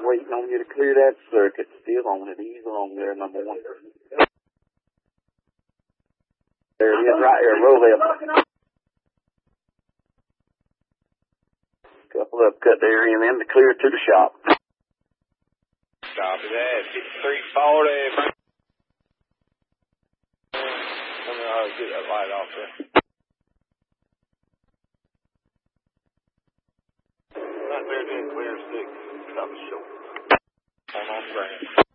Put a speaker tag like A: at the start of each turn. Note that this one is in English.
A: waiting on you to clear that circuit. Still on it. Ease along there, number one. There it is, right here. Roll left. Couple up, cut the area and then to clear it to the shop.
B: Copy that. 5340. Get that light off there. Right there, then clear stick. Stop the show. On screen.